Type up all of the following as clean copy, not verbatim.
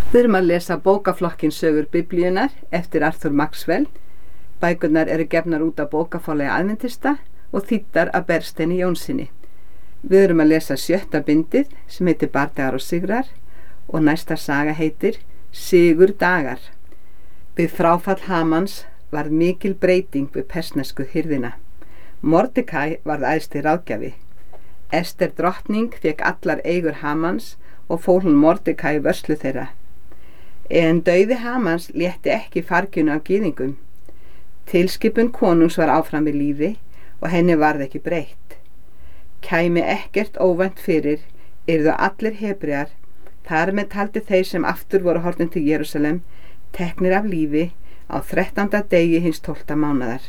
Við erum að lesa bókaflokkin Sögur Biblíunnar eftir Arthur Maxwell. Bækurnar eru gefnar út af bókaforlagi Aðventista og þýddar af Bergsteini Jónssyni. Við erum að lesa 7. bindið sem heitir Bardagar og sigrar og næsta saga heitir Sigur dagar. Við fráfall Hamans varð mikil breyting við persnesku hirðina. Mordekæ varð æðsti ráðgjafi. Ester drottning fékk allar eigur Hamans og fól hún Mordekæ í vörslu þeirra. En dauði Hamans létti ekki farginu af gyðingum. Tilskipun konungs var áfram við lífi og henni varð ekki breytt. Kæmi ekkert óvænt fyrir, yrðu allir Hebrear, þar með taldi þeir sem aftur voru horfnir til Jerúsalem, teknir af lífi á 13. degi hins 12. mánaðar.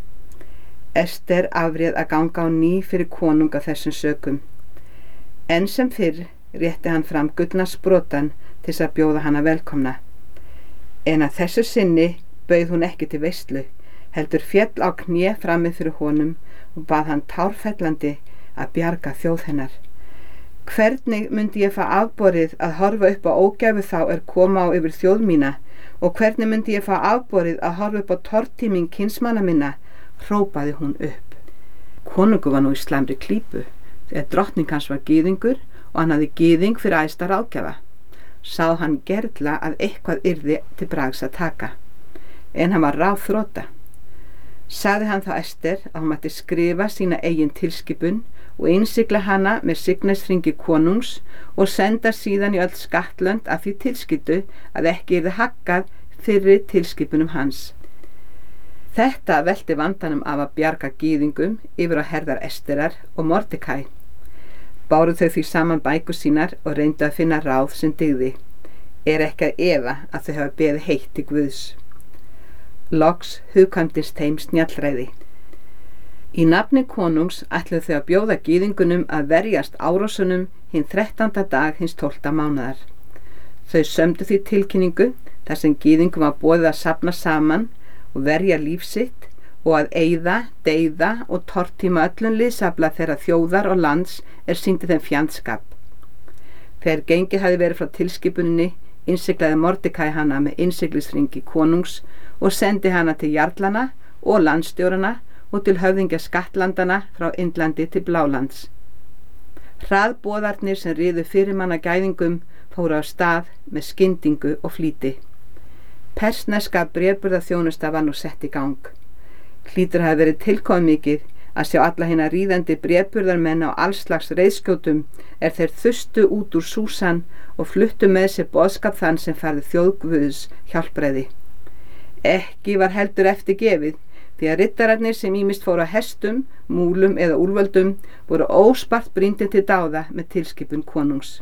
Ester afréð að ganga á ný fyrir konung af þessum sökum. Enn sem fyrr rétti hann fram gullna sprotann til þess að bjóða hana velkomna. En að þessu sinni bauð hún ekki til veislu, heldur féll á kné frammi fyrir honum og bað hann tárfellandi að bjarga þjóð hennar. Hvernig myndi ég fá afborið að horfa upp á ógæfu þá koma á yfir þjóð mína, og hvernig myndi ég fá afborið að horfa upp á tortíming kynsmanna minna, hrópaði hún upp. Konungur var nú í slæmri klípu, þegar drottning hans var gyðingur og hann hafði gyðing fyrir æðsta ráðgjafa. Sá hann gerla að eitthvað yrði til bragðs að taka, en hann var ráðþrota. Sagði hann þá Ester að hún mætti skrifa sína eigin tilskipun og innsigla hana með signesringi konungs og senda síðan í öll skattlönd af því tilskyldu að ekki yrði haggað fyrri tilskipunum hans. Þetta velti vandanum af að bjarga gyðingum yfir á herðar Esterar og Mordekæ. Báru þau því saman bækur sínar og reyndu að finna ráð sem dygði. Ekki að efa að þau hafa beðið heitt til Guðs. Loks hugkvæmdist þeim snjallræði. Í nafni konungs ætluðu þau að bjóða gyðingunum að verjast árásunum hinn 13. dag hins 12. mánaðar. Þau sömdu því tilkynningu þar sem gyðingum var boðið að safna saman og verja líf sitt og að eyða, deyða og tortíma öllum liðsafla þeirra þjóðar og lands sýndi þeim fjandskap. Þegar gengið hafði verið frá tilskipuninni, innsiglaði Mordekæ hana með innsiglisringi konungs og sendi hana til jarlana og landstjórana og til höfðingja skattlandana frá Indlandi til Blálands. Hraðboðarnir sem riðu fyrirmanna gæðingum fóru á stað með skyndingu og flýti. Persneska bréfburðarþjónusta var nú sett í gang. Hlýtur hafi verið tilkomumikið að sjá alla hina ríðandi bréfburðarmenn á allslags reiðskjótum þeir þustu út úr Súsan og fluttu með sér boðskap þann sem færði þjóðguðs hjálpræði. Ekki var heldur eftir gefið, því að riddararnir sem ýmist fóru á hestum, múlum eða úlföldum voru óspart brýndir til dáða með tilskipun konungs.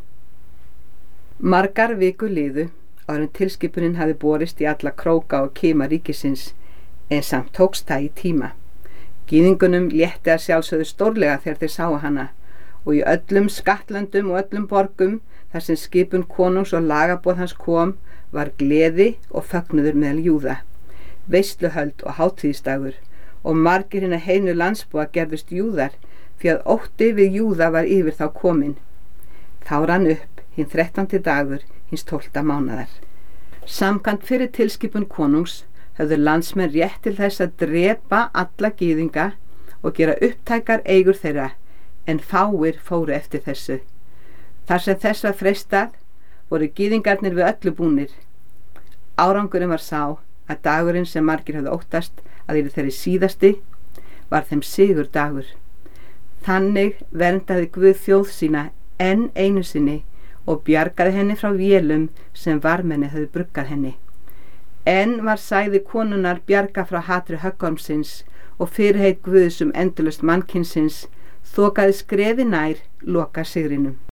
Margar vikur liðu áður en tilskipunin hafði borist í alla króka og kima ríkisins, en samt tókst það í tíma. Gyðingunum létti að sjálfsögðu stórlega þegar þeir sáu hana, og í öllum skattlöndum og öllum borgum þar sem skipun konungs og lagaboð hans kom var gleði og fögnuður meðal Júða, veisluhöld og hátíðisdagur, og margir hinna heinu landsbúa gerðust Júðar, því að ótti við Júða var yfir þá komin. Þá rann upp hinn 13. dagur hins 12. mánaðar. Samkvæmt fyrir tilskipun konungs höfðu landsmenn rétt til þess að drepa alla gyðinga og gera upptækar eigur þeirra, en fáir fóru eftir þessu. Þar sem þess var freistað voru gyðingarnir við öllu búnir. Árangurinn var sá að dagurinn sem margir höfðu óttast að yrði þeirri síðasti var þeim sigur dagur. Þannig verndaði Guð þjóð sína enn einu sinni og bjargaði henni frá vélum sem varmenni höfðu bruggað henni. Enn var sæði konunnar bjarga frá hatri höggormsins og fyrirheit Guðs endalaust mannkynsins þokaði skrefi nær loka sigrinum.